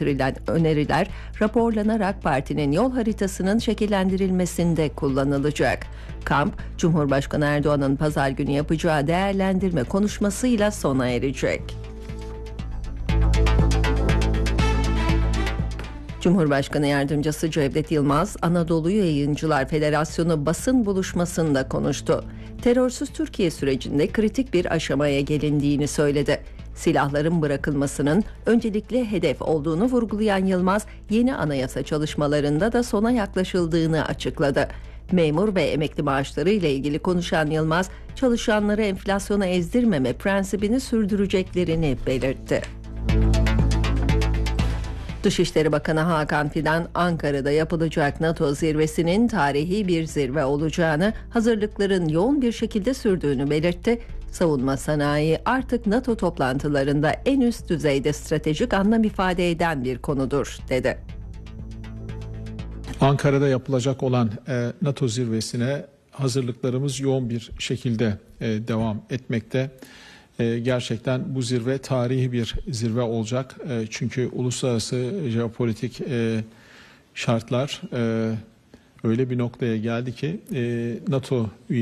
getirilen öneriler raporlanarak partinin yol haritasının şekillendirilmesinde kullanılacak. Kamp, Cumhurbaşkanı Erdoğan'ın pazar günü yapacağı değerlendirme konuşmasıyla sona erecek. Cumhurbaşkanı Yardımcısı Cevdet Yılmaz, Anadolu Yayıncılar Federasyonu basın buluşmasında konuştu. Terörsüz Türkiye sürecinde kritik bir aşamaya gelindiğini söyledi. Silahların bırakılmasının öncelikli hedef olduğunu vurgulayan Yılmaz, yeni anayasa çalışmalarında da sona yaklaşıldığını açıkladı. Memur ve emekli maaşları ile ilgili konuşan Yılmaz, çalışanları enflasyona ezdirmeme prensibini sürdüreceklerini belirtti. Dışişleri Bakanı Hakan Fidan, Ankara'da yapılacak NATO zirvesinin tarihi bir zirve olacağını, hazırlıkların yoğun bir şekilde sürdüğünü belirtti. Savunma sanayi artık NATO toplantılarında en üst düzeyde stratejik anlam ifade eden bir konudur, dedi. Ankara'da yapılacak olan NATO zirvesine hazırlıklarımız yoğun bir şekilde devam etmekte. Gerçekten bu zirve tarihi bir zirve olacak. Çünkü uluslararası jeopolitik şartlar öyle bir noktaya geldi ki NATO